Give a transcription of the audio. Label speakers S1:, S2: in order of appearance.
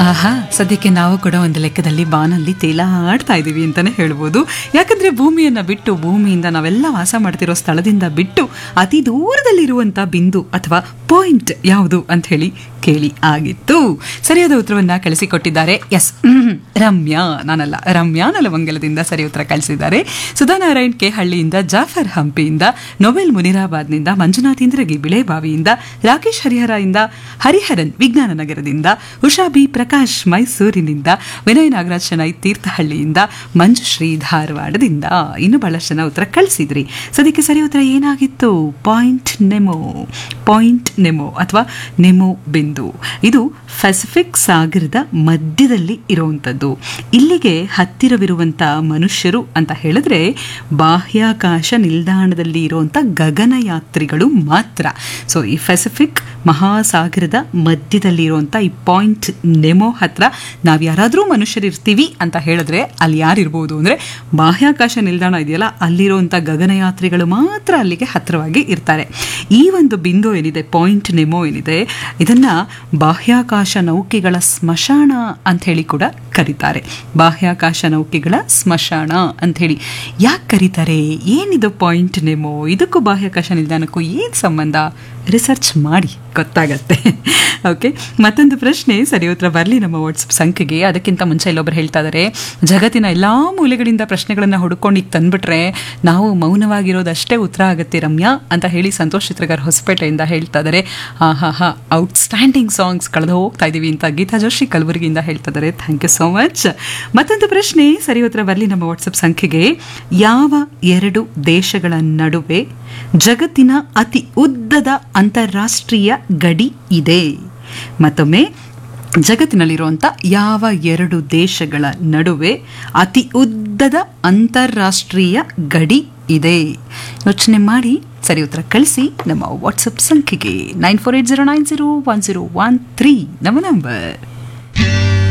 S1: ಆಹಾ, ಸದ್ಯಕ್ಕೆ ನಾವು ಕೂಡ ಒಂದು ಲೆಕ್ಕದಲ್ಲಿ ಬಾನಲ್ಲಿ ತೇಲಾಡ್ತಾ ಇದ್ದೀವಿ ಅಂತಾನೆ ಹೇಳ್ಬೋದು. ಯಾಕಂದ್ರೆ ಭೂಮಿಯನ್ನ ಬಿಟ್ಟು, ಭೂಮಿಯಿಂದ ನಾವೆಲ್ಲ ವಾಸ ಮಾಡ್ತಿರೋ ಸ್ಥಳದಿಂದ ಬಿಟ್ಟು ಅತಿ ದೂರದಲ್ಲಿರುವಂತ ಬಿಂದು ಅಥವಾ ಪಾಯಿಂಟ್ ಯಾವುದು ಅಂತ ಹೇಳಿ ಕೇಳಿ ಆಗಿತ್ತು. ಸರಿಯಾದ ಉತ್ತರವನ್ನ ಕಳಿಸಿಕೊಟ್ಟಿದ್ದಾರೆ. ಎಸ್, ರಮ್ಯಾ, ನಾನಲ್ಲ, ರಮ್ಯಾ ನಲವಂಗಲದಿಂದ ಸರಿ ಉತ್ತರ ಕಳಿಸಿದ್ದಾರೆ. ಸುಧಾನಾರಾಯಣ್ ಕೆ ಹಳ್ಳಿಯಿಂದ, ಜಾಫರ್ ಹಂಪಿಯಿಂದ, ನೊಬೆಲ್ ಮುನಿರಾಬಾದ್ನಿಂದ, ಮಂಜುನಾಥ್ ಇಂದ್ರಗಿ ಬಿಳೆಬಾವಿಯಿಂದ, ರಾಕೇಶ್ ಹರಿಹರದಿಂದ, ಹರಿಹರನ್ ವಿಜ್ಞಾನ ನಗರದಿಂದ, ಉಷಾ ಬಿ ಪ್ರಕಾಶ್ ಮೈಸೂರಿನಿಂದ, ವಿನಯ್ ನಾಗರಾಜ್ ಶೆಣೈ ತೀರ್ಥಹಳ್ಳಿಯಿಂದ, ಮಂಜುಶ್ರೀ ಧಾರವಾಡದಿಂದ. ಇನ್ನು ಬಹಳಷ್ಟು ಜನ ಉತ್ತರ ಕಳಿಸಿದ್ರಿ. ಸದ್ಯಕ್ಕೆ ಸರಿ ಉತ್ತರ ಏನಾಗಿತ್ತು? ಪಾಯಿಂಟ್ ನೆಮೋ. ಪಾಯಿಂಟ್ ನೆಮೋ ಅಥವಾ ನೆಮೋ ಬಿಂದು. ಇದು ಪೆಸಿಫಿಕ್ ಸಾಗರದ ಮಧ್ಯದಲ್ಲಿ ಇರುವಂತದ್ದು. ಇಲ್ಲಿಗೆ ಹತ್ತಿರವಿರುವಂತ ಮನುಷ್ಯರು ಅಂತ ಹೇಳಿದ್ರೆ ಬಾಹ್ಯಾಕಾಶ ನಿಲ್ದಾಣದಲ್ಲಿ ಇರುವಂತ ಗಗನಯಾತ್ರಿಗಳು ಮಾತ್ರ. ಸೊ ಈ ಪೆಸಿಫಿಕ್ ಮಹಾಸಾಗರದ ಮಧ್ಯದಲ್ಲಿ ಇರುವಂತ ಈ ಪಾಯಿಂಟ್ ನೆಮೋ ಹತ್ರ ನಾವು ಯಾರಾದರೂ ಮನುಷ್ಯರಿರ್ತೀವಿ ಅಂತ ಹೇಳಿದ್ರೆ ಅಲ್ಲಿ ಯಾರಿರ್ಬೋದು ಅಂದ್ರೆ ಬಾಹ್ಯಾಕಾಶ ನಿಲ್ದಾಣ ಇದೆಯಲ್ಲ, ಅಲ್ಲಿರುವಂತ ಗಗನಯಾತ್ರಿಗಳು ಮಾತ್ರ ಅಲ್ಲಿಗೆ ಹತ್ತಿರವಾಗಿ ಇರ್ತಾರೆ. ಈ ಒಂದು ಬಿಂದು ಏನಿದೆ, ಪಾಯಿಂಟ್ ನೆಮೋ ಏನಿದೆ, ಇದನ್ನ ಬಾಹ್ಯಾಕಾಶ ನೌಕೆಗಳ ಸ್ಮಶಾನ ಅಂತ ಹೇಳಿ ಕೂಡ ಕರೀತಾರೆ. ಬಾಹ್ಯಾಕಾಶ ನೌಕೆಗಳ ಸ್ಮಶಾನ ಅಂತ ಹೇಳಿ ಯಾಕೆ ಕರೀತಾರೆ? ಏನಿದು ಪಾಯಿಂಟ್ ನೆಮೋ? ಇದಕ್ಕೂ ಬಾಹ್ಯಾಕಾಶ ನಿಲ್ದಾಣಕ್ಕೂ ಏನು ಸಂಬಂಧ? ರಿಸರ್ಚ್ ಮಾಡಿ ಗೊತ್ತಾಗತ್ತೆ. ಓಕೆ, ಮತ್ತೊಂದು ಪ್ರಶ್ನೆ ಸರಿ ಉತ್ತರ ಬರಲಿ ನಮ್ಮ ವಾಟ್ಸಪ್ ಸಂಖ್ಯೆಗೆ. ಅದಕ್ಕಿಂತ ಮುಂಚೆ ಇಲ್ಲೊಬ್ಬರು ಹೇಳ್ತಾ ಇದ್ದಾರೆ, ಜಗತ್ತಿನ ಎಲ್ಲ ಮೂಲೆಗಳಿಂದ ಪ್ರಶ್ನೆಗಳನ್ನು ಹುಡುಕೊಂಡು ಈಗ ತಂದ್ಬಿಟ್ರೆ ನಾವು ಮೌನವಾಗಿರೋದಷ್ಟೇ ಉತ್ತರ ಆಗುತ್ತೆ ರಮ್ಯಾ ಅಂತ ಹೇಳಿ ಸಂತೋಷ್ ಚಿತ್ರಗಾರ್ ಹೊಸಪೇಟೆಯಿಂದ ಹೇಳ್ತಾ ಇದ್ದಾರೆ. ಹಾ, ಔಟ್ಸ್ಟ್ಯಾಂಡಿಂಗ್ ಸಾಂಗ್ಸ್ ಕಳೆದು ಹೋಗ್ತಾ ಇದೀವಿ ಅಂತ ಗೀತಾ ಜೋಶಿ ಕಲಬುರಗಿಯಿಂದ ಹೇಳ್ತಾ ಇದ್ದಾರೆ. Thank you so much. ಮತ್ತೊಂದು ಪ್ರಶ್ನೆ ಸರಿ ಉತ್ತರ ಬರಲಿ ನಮ್ಮ ವಾಟ್ಸಪ್ ಸಂಖ್ಯೆಗೆ. ಯಾವ ಎರಡು ದೇಶಗಳ ನಡುವೆ ಜಗತ್ತಿನ ಅತಿ ಉದ್ದದ ಅಂತಾರಾಷ್ಟ್ರೀಯ ಗಡಿ ಇದೆ? ಮತ್ತೊಮ್ಮೆ, ಜಗತ್ತಿನಲ್ಲಿರುವಂಥ ಯಾವ ಎರಡು ದೇಶಗಳ ನಡುವೆ ಅತಿ ಉದ್ದದ ಅಂತಾರಾಷ್ಟ್ರೀಯ ಗಡಿ ಇದೆ? ಯೋಚನೆ ಮಾಡಿ ಸರಿ ಉತ್ತರ ಕಳಿಸಿ ನಮ್ಮ ವಾಟ್ಸಪ್ ಸಂಖ್ಯೆಗೆ. 9480901013 ನಮ್ಮ ನಂಬರ್.